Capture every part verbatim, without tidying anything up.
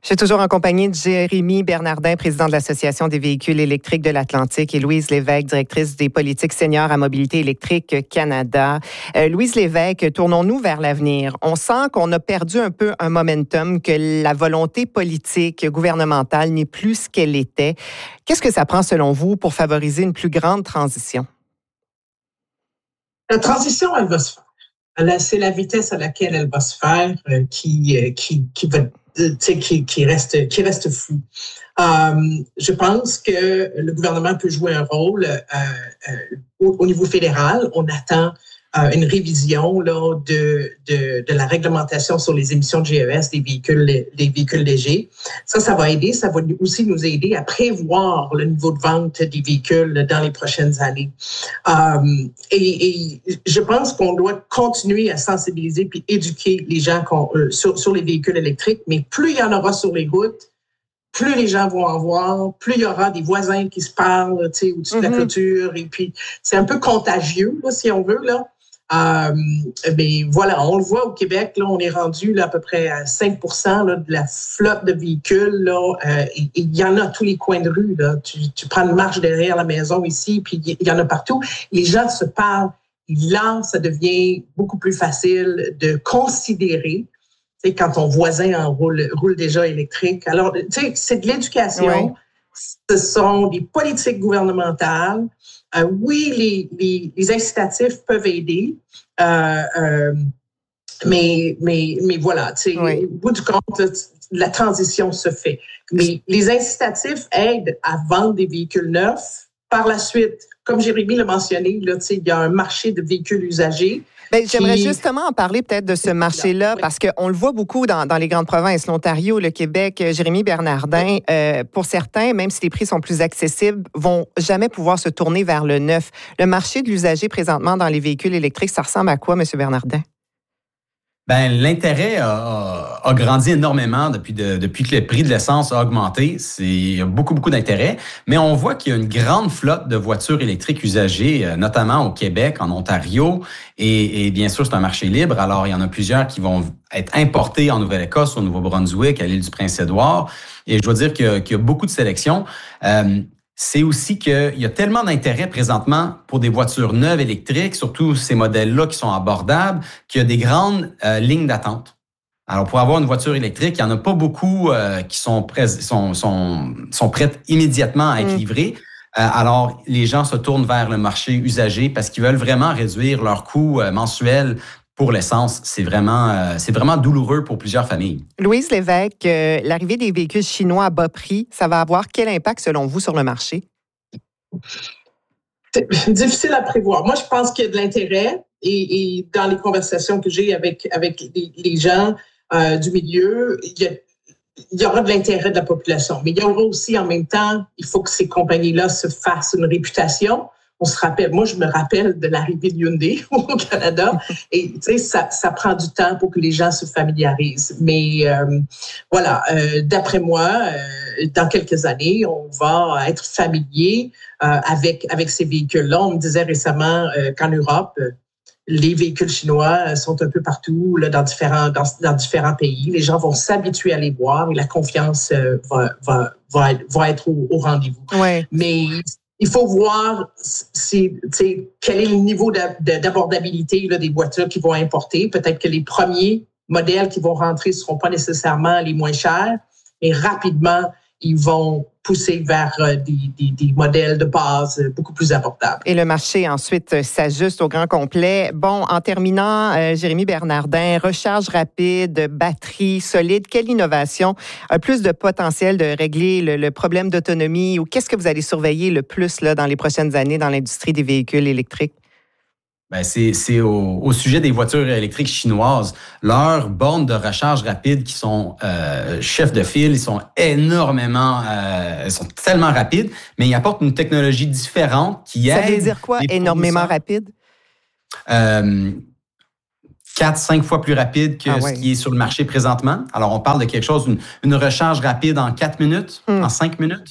Je suis toujours en compagnie de Jérémy Bernardin, président de l'Association des véhicules électriques de l'Atlantique, et Louise Lévesque, directrice des politiques seniors à Mobilité électrique Canada. Euh, Louise Lévesque, tournons-nous vers l'avenir. On sent qu'on a perdu un peu un momentum, que la volonté politique gouvernementale n'est plus ce qu'elle était. Qu'est-ce que ça prend, selon vous, pour favoriser une plus grande transition? La transition, elle va se faire. C'est la vitesse à laquelle elle va se faire euh, qui, euh, qui, qui va Qui, qui reste qui reste flou. Euh, je pense que le gouvernement peut jouer un rôle euh, euh, au, au niveau fédéral. On attend euh, une révision là de, de de la réglementation sur les émissions de G E S des véhicules des véhicules légers. Ça, ça va aider. Ça va aussi nous aider à prévoir le niveau de vente des véhicules dans les prochaines années. Euh, et, et je pense qu'on doit continuer à sensibiliser puis éduquer les gens euh, sur, sur les véhicules électriques. Mais plus il y en aura sur les routes, plus les gens vont en voir, plus il y aura des voisins qui se parlent, tu sais, au-dessus mm-hmm. de la clôture. Et puis, c'est un peu contagieux, là, si on veut, là. Euh, mais voilà, on le voit au Québec, là, on est rendu là, à peu près à cinq pour cent là, de la flotte de véhicules. Là, euh, et il y en a à tous les coins de rue. Là. Tu, tu prends une marche derrière la maison ici, puis il y en a partout. Les gens se parlent. Et là, ça devient beaucoup plus facile de considérer, tu sais, quand ton voisin en roule, roule déjà électrique. Alors, tu sais, c'est de l'éducation. Oui. Ce sont des politiques gouvernementales. Euh, oui, les, les, les incitatifs peuvent aider, euh, euh, mais, mais, mais voilà, tu sais, oui. Au bout du compte, la transition se fait. Mais les incitatifs aident à vendre des véhicules neufs. Par la suite, comme Jérémy l'a mentionné, là, tu sais, il y a un marché de véhicules usagés. Bien, j'aimerais qui... justement en parler peut-être de ce marché-là, oui. parce qu'on le voit beaucoup dans, dans les grandes provinces, l'Ontario, le Québec. Jérémy Bernardin, oui. euh, pour certains, même si les prix sont plus accessibles, vont jamais pouvoir se tourner vers le neuf. Le marché de l'usager présentement dans les véhicules électriques, ça ressemble à quoi, M. Bernardin? Ben, l'intérêt a, a, a grandi énormément depuis, de, depuis que le prix de l'essence a augmenté. C'est, il y a beaucoup, beaucoup d'intérêt. Mais on voit qu'il y a une grande flotte de voitures électriques usagées, notamment au Québec, en Ontario. Et, et bien sûr, c'est un marché libre. Alors, il y en a plusieurs qui vont être importés en Nouvelle-Écosse, au Nouveau-Brunswick, à l'île du Prince-Édouard. Et je dois dire qu'il y a, qu'il y a beaucoup de sélections. Euh, C'est aussi qu'il y a tellement d'intérêt présentement pour des voitures neuves électriques, surtout ces modèles-là qui sont abordables, qu'il y a des grandes euh, lignes d'attente. Alors, pour avoir une voiture électrique, il n'y en a pas beaucoup euh, qui sont, prêts, sont, sont, sont prêtes immédiatement à être mmh. livrées. Euh, alors, les gens se tournent vers le marché usagé parce qu'ils veulent vraiment réduire leur coût euh, mensuel. Pour l'essence, c'est vraiment, euh, c'est vraiment douloureux pour plusieurs familles. Louise Lévesque, euh, l'arrivée des véhicules chinois à bas prix, ça va avoir quel impact selon vous sur le marché? C'est difficile à prévoir. Moi, je pense qu'il y a de l'intérêt et, et dans les conversations que j'ai avec, avec les, les gens euh, du milieu, il y, a, il y aura de l'intérêt de la population. Mais il y aura aussi en même temps, il faut que ces compagnies-là se fassent une réputation. On se rappelle, moi, je me rappelle de l'arrivée de Hyundai au Canada. Et, tu sais, ça, ça prend du temps pour que les gens se familiarisent. Mais, euh, voilà, euh, d'après moi, euh, dans quelques années, on va être familier euh, avec, avec ces véhicules-là. On me disait récemment euh, qu'en Europe, euh, les véhicules chinois sont un peu partout, là, dans différents, dans, dans différents pays. Les gens vont s'habituer à les voir et la confiance euh, va, va, va, va être au, au rendez-vous. Ouais. Mais il faut voir si, quel est le niveau d'abordabilité là, des voitures qui vont importer. Peut-être que les premiers modèles qui vont rentrer ne seront pas nécessairement les moins chers, mais rapidement, ils vont pousser vers des, des, des modèles de base beaucoup plus abordables. Et le marché, ensuite, s'ajuste au grand complet. Bon, en terminant, euh, Jérémy Bernardin, recharge rapide, batterie solide, quelle innovation a plus de potentiel de régler le, le problème d'autonomie ou qu'est-ce que vous allez surveiller le plus là, dans les prochaines années dans l'industrie des véhicules électriques? Ben c'est, c'est au, au sujet des voitures électriques chinoises. Leurs bornes de recharge rapide qui sont euh, chefs de file, ils sont énormément, euh, ils sont tellement rapides, mais ils apportent une technologie différente qui aide. Ça veut dire quoi, énormément rapide? Euh, quatre, cinq fois plus rapide que ah, ce ouais. qui est sur le marché présentement. Alors, on parle de quelque chose, une, une recharge rapide en quatre minutes, hum. en cinq minutes.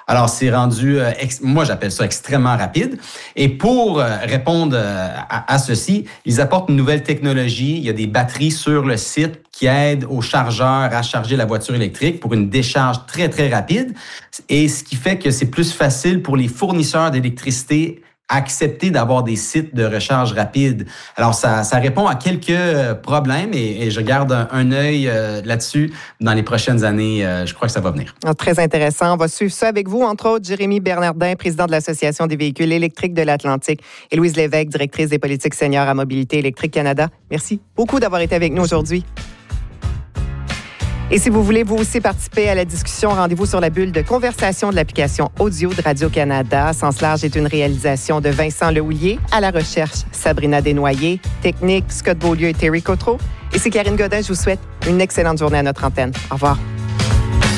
Alors, c'est rendu, euh, ex- moi j'appelle ça extrêmement rapide. Et pour euh, répondre euh, à, à ceci, ils apportent une nouvelle technologie. Il y a des batteries sur le site qui aident aux chargeurs à charger la voiture électrique pour une décharge très, très rapide. Et ce qui fait que c'est plus facile pour les fournisseurs d'électricité accepter d'avoir des sites de recharge rapide. Alors, ça, ça répond à quelques problèmes et, et je garde un, un œil euh, là-dessus dans les prochaines années. Euh, je crois que ça va venir. Très intéressant. On va suivre ça avec vous, entre autres, Jérémy Bernardin, président de l'Association des véhicules électriques de l'Atlantique, et Louise Lévesque, directrice des politiques seniors à Mobilité électrique Canada. Merci beaucoup d'avoir été avec nous aujourd'hui. Et si vous voulez vous aussi participer à la discussion, rendez-vous sur la bulle de conversation de l'application audio de Radio-Canada. Sens large est une réalisation de Vincent Lehouillier, à la recherche Sabrina Desnoyers, technique Scott Beaulieu et Terry Cotreau. Et c'est Karine Godin, je vous souhaite une excellente journée à notre antenne. Au revoir.